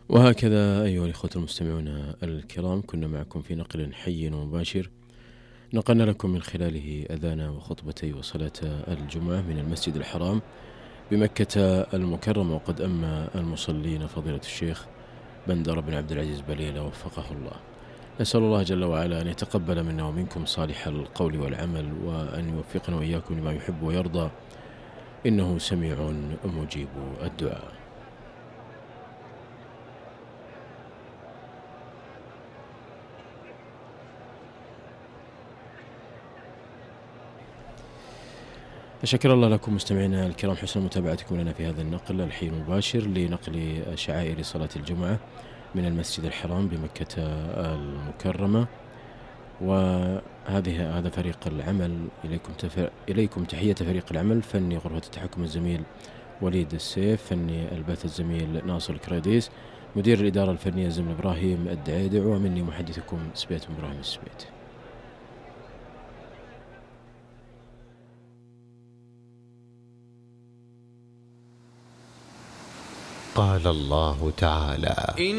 وهكذا أيها الإخوة المستمعون الكرام، كنا معكم في نقل حي ومباشر نقلنا لكم من خلاله أذان وخطبتي وصلاة الجمعة من المسجد الحرام بمكة المكرمة، وقد أما المصلين فضيلة الشيخ بندر بن عبد العزيز بليلة وفقه الله. نسأل الله جل وعلا أن يتقبل منا ومنكم صالح القول والعمل، وأن يوفقنا وإياكم لما يحب ويرضى، إنه سميع مجيب الدعاء. شكر الله لكم مستمعينا الكرام حسن متابعتكم لنا في هذا النقل الحي المباشر لنقل شعائر صلاة الجمعة من المسجد الحرام بمكة المكرمة. هذا فريق العمل. إليكم تحية فريق العمل: فني غرفة التحكم الزميل وليد السيف، فني البث الزميل ناصر الكريديس، مدير الإدارة الفنية الزميل إبراهيم الدعيدع، ومني محدثكم سبيت إبراهيم السبيت. قال الله تعالى: